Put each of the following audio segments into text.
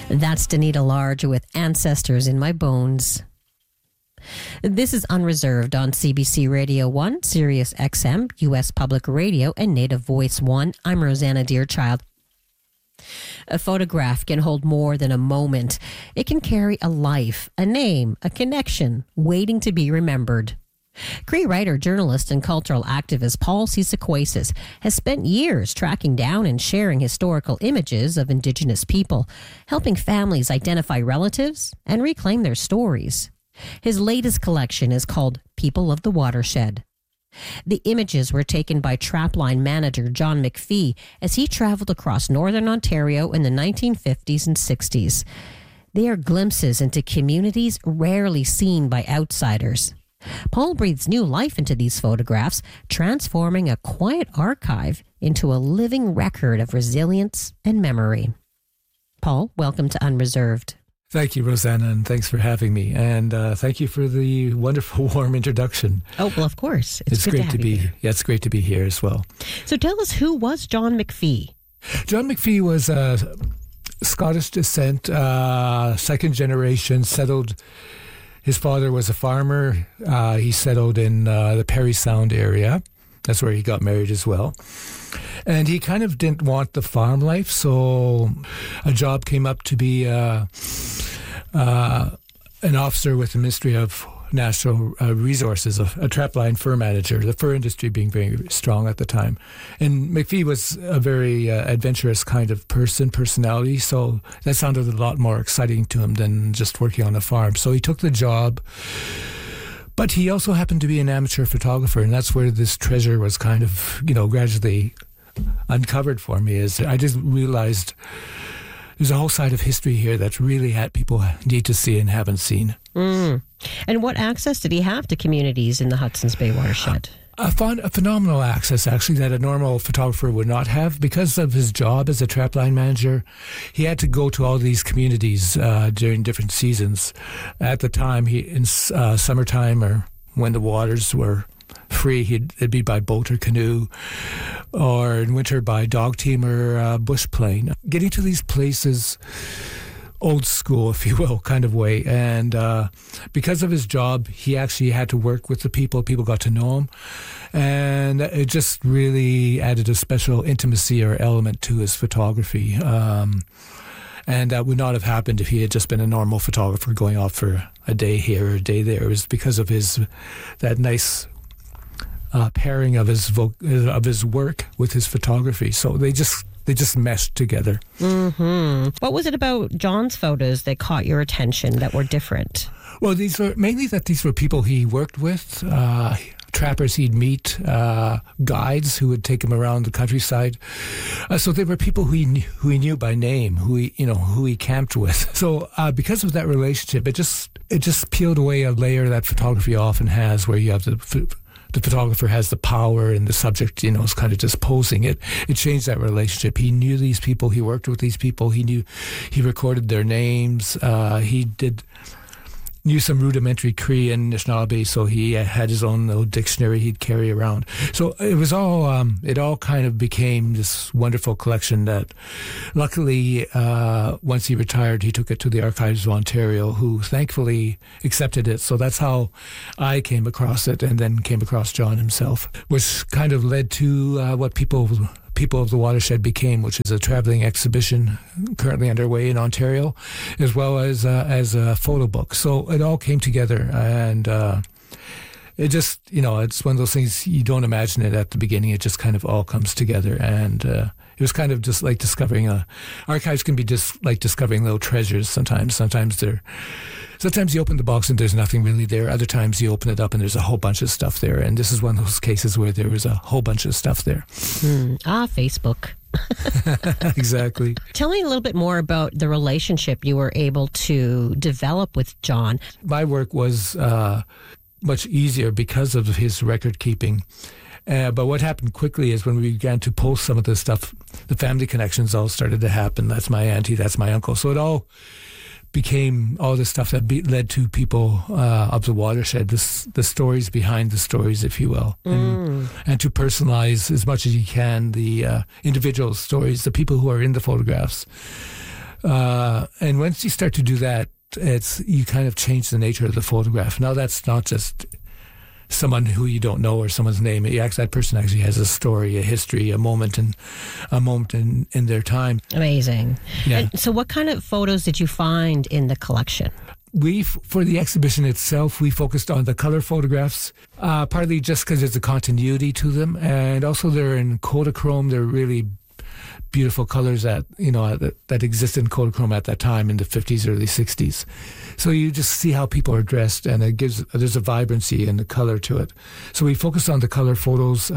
That's Danita Large with Ancestors in My Bones. This is Unreserved on CBC Radio 1, Sirius XM, U.S. Public Radio, and Native Voice 1. I'm Rosanna Deerchild. A photograph can hold more than a moment. It can carry a life, a name, a connection, waiting to be remembered. Cree writer, journalist, and cultural activist Paul Cisaquasis has spent years tracking down and sharing historical images of Indigenous people, helping families identify relatives and reclaim their stories. His latest collection is called People of the Watershed. The images were taken by Trapline manager John McPhee as he traveled across northern Ontario in the 1950s and 60s. They are glimpses into communities rarely seen by outsiders. Paul breathes new life into these photographs, transforming a quiet archive into a living record of resilience and memory. Paul, welcome to Unreserved. Thank you, Rosanna, and thanks for having me. And thank you for the wonderful, warm introduction. Oh, well, of course. It's great to be here. Yeah, it's great to be here as well. So tell us, who was John McPhee? John McPhee was Scottish descent, second generation, settled. His father was a farmer. He settled in the Parry Sound area. That's where he got married as well. And he kind of didn't want the farm life, so a job came up to be an officer with the Ministry of Natural Resources, a trapline fur manager, the fur industry being very strong at the time. And McPhee was a very adventurous kind of personality, so that sounded a lot more exciting to him than just working on a farm. So he took the job, but he also happened to be an amateur photographer, and that's where this treasure was kind of, gradually uncovered for me. Is I just realized there's a whole side of history here that really people need to see and haven't seen. Mm. And what access did he have to communities in the Hudson's Bay watershed? A phenomenal access, actually, that a normal photographer would not have. Because of his job as a trapline manager, he had to go to all these communities during different seasons. At the time, in summertime or when the waters were free, it'd be by boat or canoe, or in winter by dog team or bush plane. Getting to these places, old school, if you will, kind of way. And because of his job, he actually had to work with the people. People got to know him. And it just really added a special intimacy or element to his photography. And that would not have happened if he had just been a normal photographer going off for a day here or a day there. It was because of that nice pairing of his work with his photography. So they just meshed together. Mm-hmm. What was it about John's photos that caught your attention that were different? Well, these were people he worked with, trappers he'd meet, guides who would take him around the countryside. So they were people who he knew by name, who he camped with. So because of that relationship, it just peeled away a layer that photography often has, where you have the photographer has the power and the subject, is kind of just posing it. It changed that relationship. He knew these people. He worked with these people. He recorded their names. He knew some rudimentary Cree and Anishinaabe, so he had his own little dictionary he'd carry around. So it was all, it all kind of became this wonderful collection that luckily, once he retired, he took it to the Archives of Ontario, who thankfully accepted it. So that's how I came across it, and then came across John himself, which kind of led to what People of the Watershed became, which is a traveling exhibition currently underway in Ontario, as well as a photo book. So it all came together, and it just, it's one of those things you don't imagine it at the beginning. It just kind of all comes together, and it was kind of just like discovering archives can be just like discovering little treasures. Sometimes you open the box and there's nothing really there. Other times you open it up and there's a whole bunch of stuff there. And this is one of those cases where there was a whole bunch of stuff there. Facebook. Exactly. Tell me a little bit more about the relationship you were able to develop with John. My work was much easier because of his record keeping. But what happened quickly is when we began to post some of this stuff, the family connections all started to happen. That's my auntie, that's my uncle. So it all became all the stuff that led to People of the Watershed, the stories behind the stories, if you will, and to personalize as much as you can the individual stories, the people who are in the photographs, And once you start to do that, you kind of change the nature of the photograph. Now that's not just someone who you don't know or someone's name. That person actually has a story, a history, a moment in their time. Amazing. Yeah. And so what kind of photos did you find in the collection? For the exhibition itself, we focused on the color photographs, partly just because there's a continuity to them, and also they're in Kodachrome. They're really beautiful colors that existed in Kodachrome at that time in the 50s, early 60s. So you just see how people are dressed, and there's a vibrancy and a color to it. So we focused on the color photos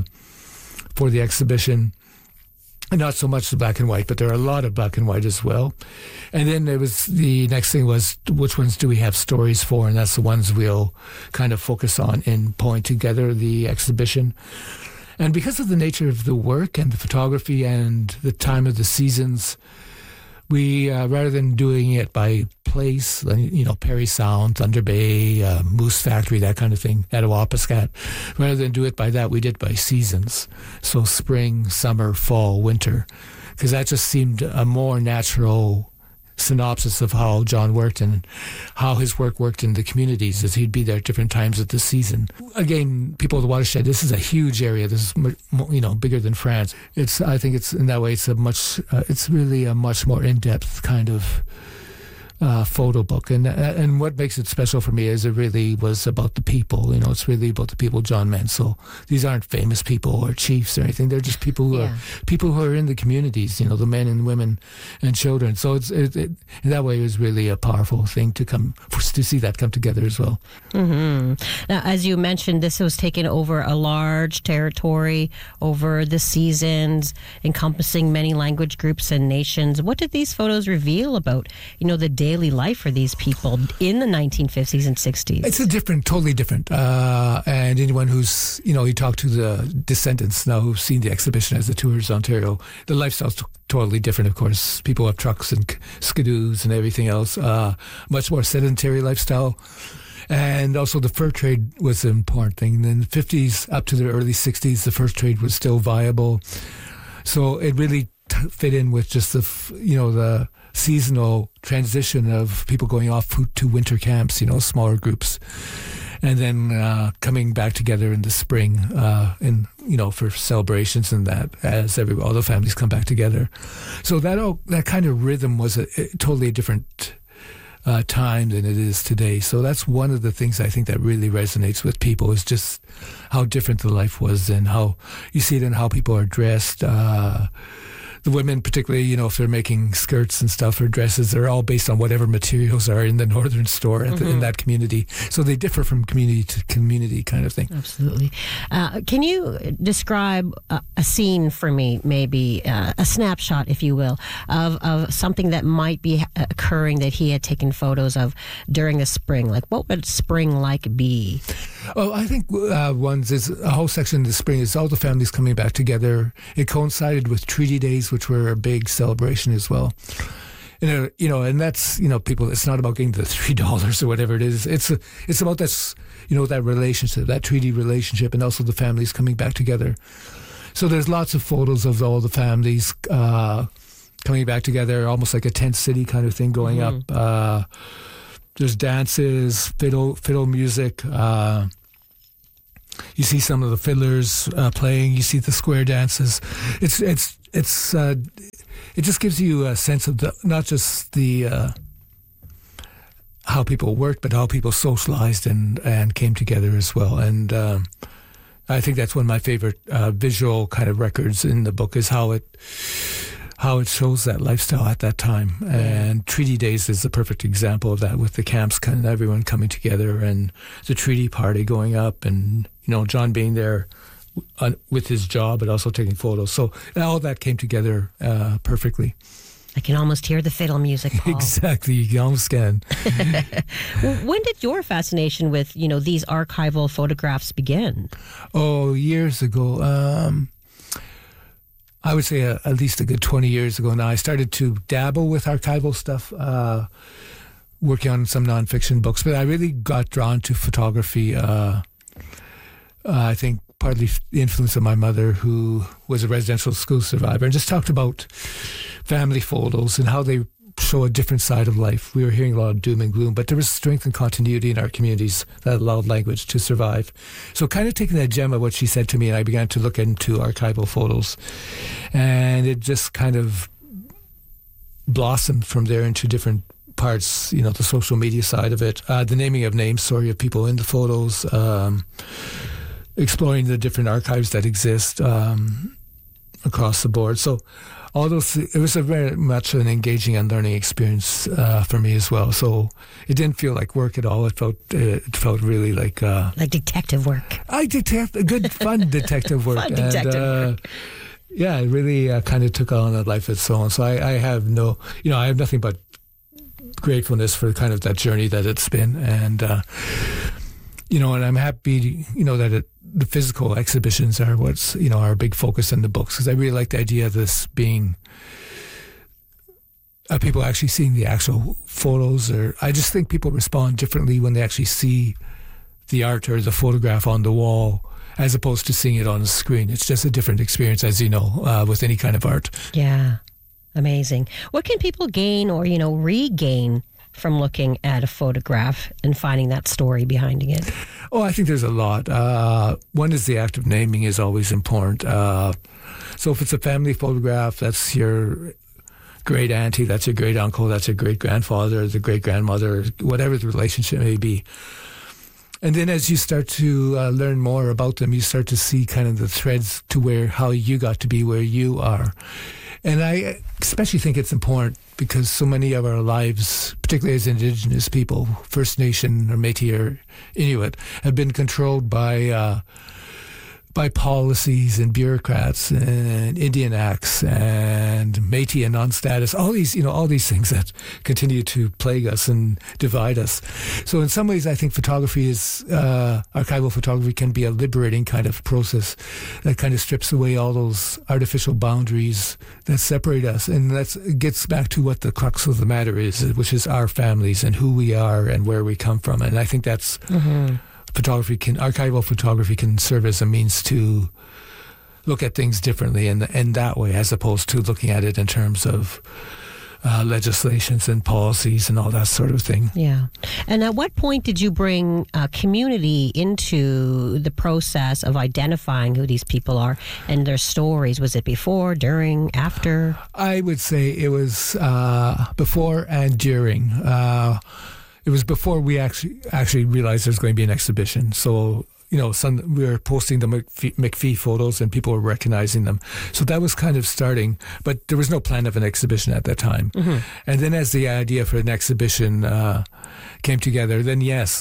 for the exhibition. And not so much the black and white, but there are a lot of black and white as well. And then the next thing was, which ones do we have stories for? And that's the ones we'll kind of focus on in pulling together the exhibition. And because of the nature of the work and the photography and the time of the seasons, we, rather than doing it by place, Parry Sound, Thunder Bay, Moose Factory, that kind of thing, Attawapiskat, rather than do it by that, we did by seasons. So spring, summer, fall, winter, because that just seemed a more natural synopsis of how John worked and how his work worked in the communities, as he'd be there at different times of the season. Again, people of the watershed, this is a huge area. This is bigger than France. I think it's in that way. It's really a much more in-depth kind of photo book, and what makes it special for me is it really was about the people. It's really about the people John meant. So these aren't famous people or chiefs or anything. They're just people who are in the communities. The men and women and children. So in that way, it was really a powerful thing to see that come together as well. Mm-hmm. Now, as you mentioned, this was taken over a large territory over the seasons, encompassing many language groups and nations. What did these photos reveal about the daily life for these people in the 1950s and 60s? It's totally different. And anyone who's, you talk to the descendants now who've seen the exhibition as the Tours Ontario, the lifestyle's totally different, of course. People have trucks and skidoos and everything else. Much more sedentary lifestyle. And also the fur trade was an important thing. In the 50s up to the early 60s, the fur trade was still viable. So it really fit in with just the seasonal transition of people going off to winter camps, smaller groups, and then coming back together in the spring, for celebrations and that, as all the families come back together. So that kind of rhythm was totally a different time than it is today. So that's one of the things I think that really resonates with people, is just how different the life was, and how you see it in how people are dressed. The women, particularly, if they're making skirts and stuff or dresses, they're all based on whatever materials are in the northern store in that community. So they differ from community to community, kind of thing. Absolutely. Can you describe a scene for me, maybe a snapshot, if you will, of something that might be occurring that he had taken photos of during the spring? Like, what would spring be? Oh, I think one's is a whole section of the spring is all the families coming back together. It coincided with Treaty Days, which were a big celebration as well. And that's, people, it's not about getting the $3 or whatever it is. It's about this, that relationship, that treaty relationship, and also the families coming back together. So there's lots of photos of all the families coming back together, almost like a tent city kind of thing going up. There's dances, fiddle music. You see some of the fiddlers playing. You see the square dances. It just gives you a sense of not just the how people worked, but how people socialized and came together as well. And I think that's one of my favorite visual kind of records in the book, is how it shows that lifestyle at that time. And Treaty Days is the perfect example of that, with the camps, kind of everyone coming together and the treaty party going up, and John being there with his job, but also taking photos. So all that came together perfectly. I can almost hear the fiddle music, Paul. Exactly, you almost can. When did your fascination with these archival photographs begin? Oh, years ago. I would say at least a good 20 years ago now. I started to dabble with archival stuff, working on some nonfiction books, but I really got drawn to photography. I think partly the influence of my mother, who was a residential school survivor, and just talked about family photos and how they show a different side of life. We were hearing a lot of doom and gloom, but there was strength and continuity in our communities that allowed language to survive. So kind of taking that gem of what she said to me, and I began to look into archival photos, and it just kind of blossomed from there into different parts, the social media side of it, the naming of names, story of people in the photos, exploring the different archives that exist across the board. So all those, it was a very much an engaging and learning experience for me as well. So it didn't feel like work at all. It felt really like detective work. Good fun detective work. Fun detective work. Yeah, it really kind of took on a life of its own. So I have I have nothing but gratefulness for kind of that journey that it's been. And, and I'm happy, that the physical exhibitions are what's, our big focus in the books. Because I really like the idea of this being people actually seeing the actual photos. Or I just think people respond differently when they actually see the art or the photograph on the wall, as opposed to seeing it on the screen. It's just a different experience, as you know, with any kind of art. Yeah, amazing. What can people gain or, regain from looking at a photograph and finding that story behind it? Oh, I think there's a lot. One is the act of naming is always important. So if it's a family photograph, that's your great auntie, that's your great uncle, that's your great grandfather, the great grandmother, whatever the relationship may be. And then as you start to learn more about them, you start to see kind of the threads to how you got to be where you are. And I especially think it's important because so many of our lives, particularly as Indigenous people, First Nation or Métis or Inuit, have been controlled by policies and bureaucrats and Indian acts and Métis and non-status, all these things that continue to plague us and divide us. So in some ways, I think photography archival photography can be a liberating kind of process that kind of strips away all those artificial boundaries that separate us. And that gets back to what the crux of the matter is, which is our families and who we are and where we come from. And I think that's... Mm-hmm. Archival photography can serve as a means to look at things differently in that way, as opposed to looking at it in terms of legislations and policies and all that sort of thing. Yeah. And at what point did you bring community into the process of identifying who these people are and their stories? Was it before, during, after? I would say it was before and during. It was before we actually realized there's going to be an exhibition. So, we were posting the McPhee photos and people were recognizing them. So that was kind of starting, but there was no plan of an exhibition at that time. Mm-hmm. And then as the idea for an exhibition came together, then yes,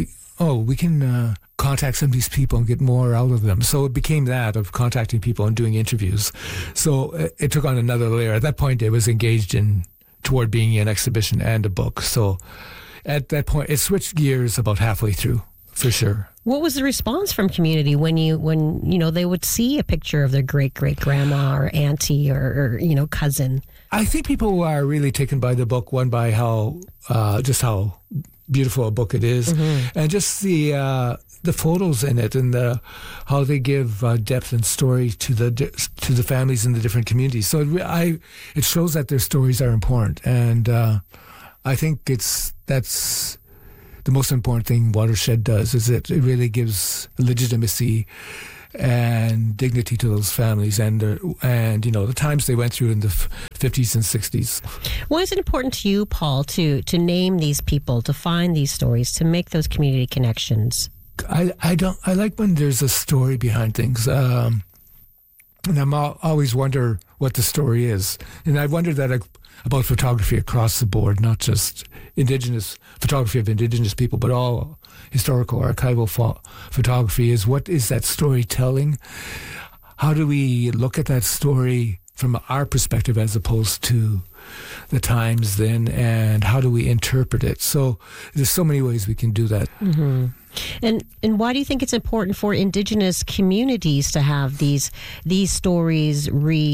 we can contact some of these people and get more out of them. So it became that of contacting people and doing interviews. So it took on another layer. At that point, it was engaged toward being an exhibition and a book. So at that point, it switched gears about halfway through, for sure. What was the response from community when they would see a picture of their great-great-grandma or auntie or cousin? I think people are really taken by the book, one by how beautiful a book it is, mm-hmm. and just the photos in it and how they give depth and story to the families in the different communities. So it shows that their stories are important, and I think that's the most important thing Watershed does, is it really gives legitimacy and dignity to those families and the times they went through in the 50s and 60s. Why is it important to you, Paul, to name these people, to find these stories, to make those community connections? I like when there's a story behind things. And I'm always wonder what the story is. And I wondered that about photography across the board, not just photography of Indigenous people, but all historical archival photography is, what is that story telling? How do we look at that story from our perspective as opposed to the times then, and how do we interpret it? So there's so many ways we can do that. Mm-hmm. And why do you think it's important for Indigenous communities to have these stories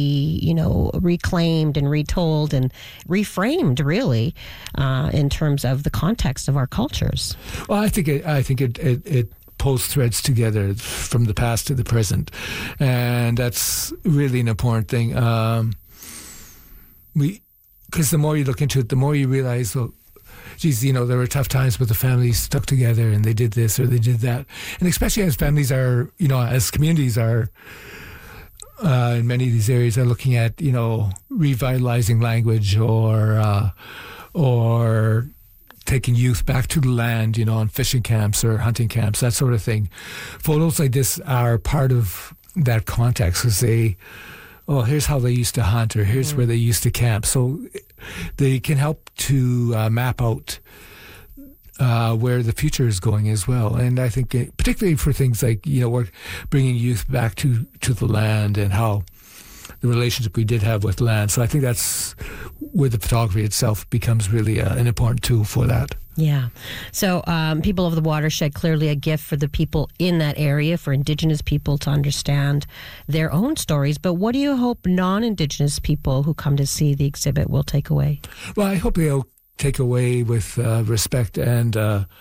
reclaimed and retold and reframed, really, in terms of the context of our cultures? Well, I think it pulls threads together from the past to the present, and that's really an important thing. because the more you look into it, the more you realize, well, geez, there were tough times, but the families stuck together and they did this or they did that. And especially as families are, as communities are, in many of these areas are looking at, revitalizing language or taking youth back to the land, on fishing camps or hunting camps, that sort of thing. Photos like this are part of that context because here's how they used to hunt or here's where they used to camp. So they can help to map out where the future is going as well. And I think particularly for things like, we're bringing youth back to the land and how the relationship we did have with land. So I think that's where the photography itself becomes really an important tool for that. Yeah. So People of the Watershed, clearly a gift for the people in that area, for Indigenous people to understand their own stories. But what do you hope non-Indigenous people who come to see the exhibit will take away? Well, I hope they'll take away with respect and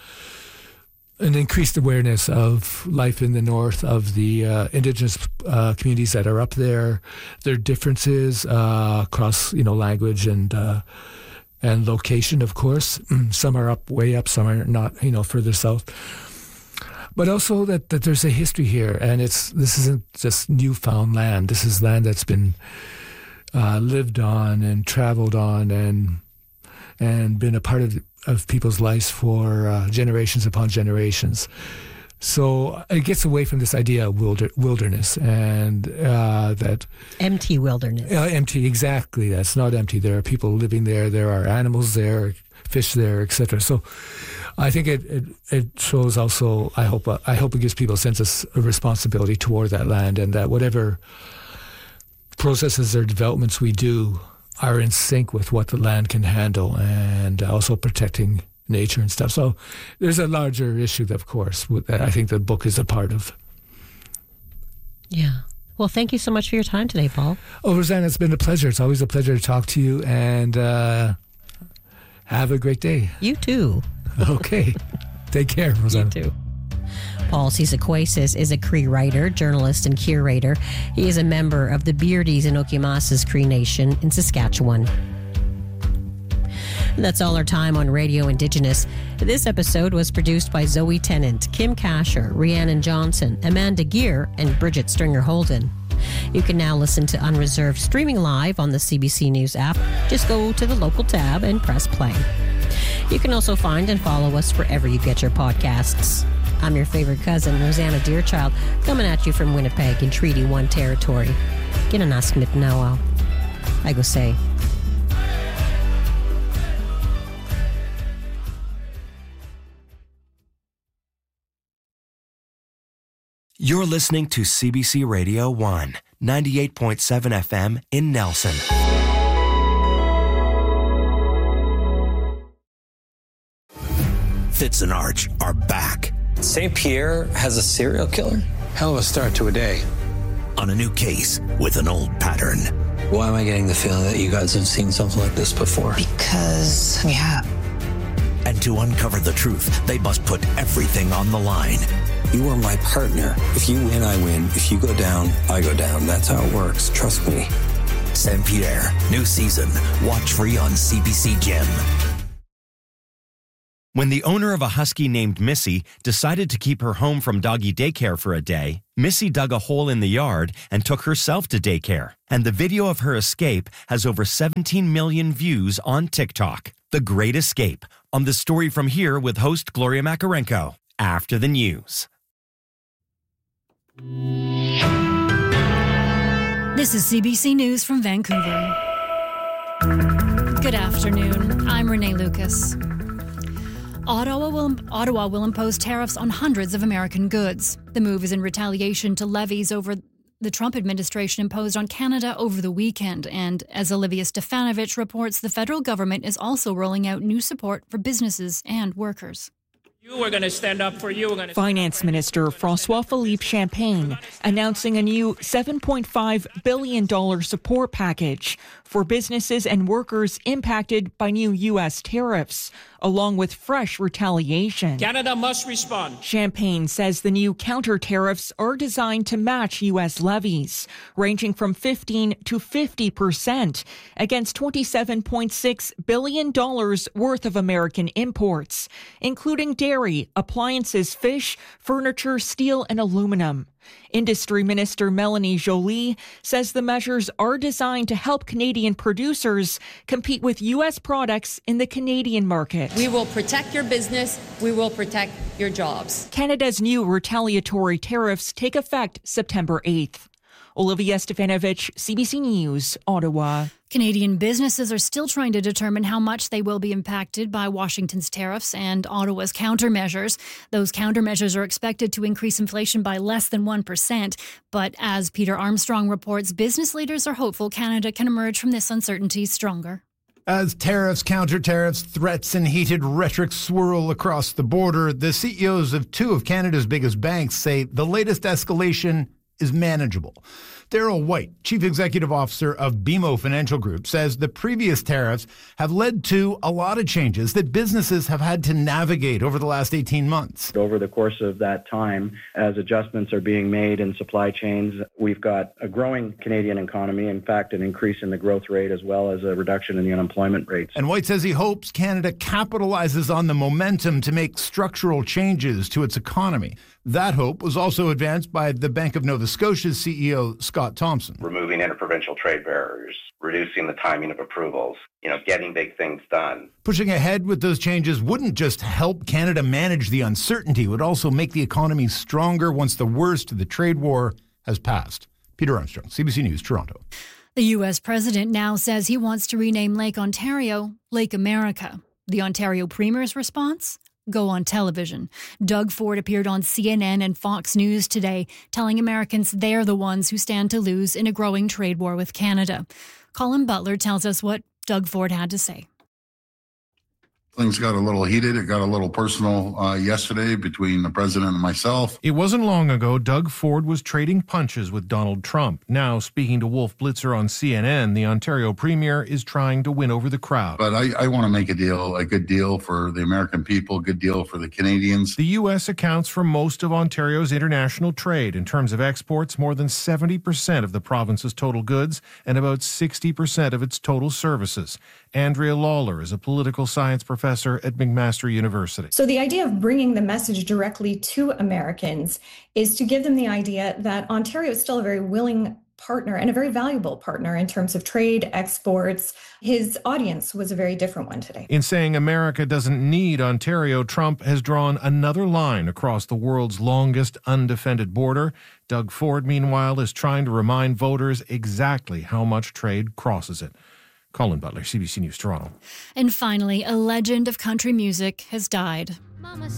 an increased awareness of life in the north, of the Indigenous communities that are up there, their differences across, language and location, of course. Some are way up, some are not, further south. But also that there's a history here, and this isn't just newfound land. This is land that's been lived on and traveled on and been a part of people's lives for generations upon generations. So it gets away from this idea of wilderness and that... Empty wilderness. Empty, exactly. That's not empty. There are people living there. There are animals there, fish there, etc. So I think it shows also, I hope it gives people a sense of responsibility toward that land, and that whatever processes or developments we do are in sync with what the land can handle, and also protecting nature and stuff. So there's a larger issue, of course, that I think the book is a part of. Yeah. Well, thank you so much for your time today, Paul. Oh, Rosanna, it's been a pleasure. It's always a pleasure to talk to you, and have a great day. You too. Okay. Take care, Rosanna. You too. Paul Cisaquasis is a Cree writer, journalist, and curator. He is a member of the Beardies and Okimaka's Cree Nation in Saskatchewan. That's all our time on Radio Indigenous. This episode was produced by Zoe Tennant, Kim Kasher, Rhiannon Johnson, Amanda Gear, and Bridget Stringer-Holden. You can now listen to Unreserved streaming live on the CBC News app. Just go to the local tab and press play. You can also find and follow us wherever you get your podcasts. I'm your favorite cousin, Rosanna Deerchild, coming at you from Winnipeg in Treaty 1 territory. Ginanask mitnawa. I go say. You're listening to CBC Radio 1, 98.7 FM in Nelson. Fitz and Arch are back. St. Pierre has a serial killer? Hell of a start to a day. On a new case with an old pattern. Why am I getting the feeling that you guys have seen something like this before? Because we have. And to uncover the truth, they must put everything on the line. You are my partner. If you win, I win. If you go down, I go down. That's how it works. Trust me. St. Pierre, new season. Watch free on CBC Gem. When the owner of a husky named Missy decided to keep her home from doggy daycare for a day, Missy dug a hole in the yard and took herself to daycare. And the video of her escape has over 17 million views on TikTok. The Great Escape, on The Story From Here with host Gloria Makarenko, after the news. This is CBC News from Vancouver. Good afternoon. I'm Renee Lucas. Ottawa will impose tariffs on hundreds of American goods. The move is in retaliation to levies over the Trump administration imposed on Canada over the weekend. And as Olivia Stefanovich reports, the federal government is also rolling out new support for businesses and workers. We're going to stand up for you. Finance Minister Francois-Philippe Champagne announcing a new $7.5 billion support package for businesses and workers impacted by new U.S. tariffs, along with fresh retaliation. Canada must respond. Champagne says the new counter tariffs are designed to match U.S. levies, ranging from 15 to 50% against $27.6 billion worth of American imports, including dairy, appliances, fish, furniture, steel, and aluminum. Industry Minister Melanie Joly says the measures are designed to help Canadian producers compete with U.S. products in the Canadian market. We will protect your business. We will protect your jobs. Canada's new retaliatory tariffs take effect September 8th. Olivia Stefanovich, CBC News, Ottawa. Canadian businesses are still trying to determine how much they will be impacted by Washington's tariffs and Ottawa's countermeasures. Those countermeasures are expected to increase inflation by less than 1%. But as Peter Armstrong reports, business leaders are hopeful Canada can emerge from this uncertainty stronger. As tariffs, counter-tariffs, threats and heated rhetoric swirl across the border, the CEOs of two of Canada's biggest banks say the latest escalation is manageable. Darryl White, Chief Executive Officer of BMO Financial Group, says the previous tariffs have led to a lot of changes that businesses have had to navigate over the last 18 months. Over the course of that time, as adjustments are being made in supply chains, we've got a growing Canadian economy, in fact, an increase in the growth rate as well as a reduction in the unemployment rates. And White says he hopes Canada capitalizes on the momentum to make structural changes to its economy. That hope was also advanced by the Bank of Nova Scotia's CEO, Scott Thompson. Removing interprovincial trade barriers, reducing the timing of approvals, getting big things done. Pushing ahead with those changes wouldn't just help Canada manage the uncertainty, it would also make the economy stronger once the worst of the trade war has passed. Peter Armstrong, CBC News, Toronto. The U.S. president now says he wants to rename Lake Ontario Lake America. The Ontario Premier's response? Go on television. Doug Ford appeared on CNN and Fox News today, telling Americans they're the ones who stand to lose in a growing trade war with Canada. Colin Butler tells us what Doug Ford had to say. Things got a little heated. It got a little personal yesterday between the president and myself. It wasn't long ago Doug Ford was trading punches with Donald Trump. Now, speaking to Wolf Blitzer on CNN, the Ontario Premier is trying to win over the crowd. But I want to make a good deal for the American people, a good deal for the Canadians. The U.S. accounts for most of Ontario's international trade. In terms of exports, more than 70% of the province's total goods and about 60% of its total services. Andrea Lawler is a political science professor at McMaster University. So the idea of bringing the message directly to Americans is to give them the idea that Ontario is still a very willing partner and a very valuable partner in terms of trade, exports. His audience was a very different one today. In saying America doesn't need Ontario, Trump has drawn another line across the world's longest undefended border. Doug Ford, meanwhile, is trying to remind voters exactly how much trade crosses it. Colin Butler, CBC News, Toronto. And finally, a legend of country music has died. Mama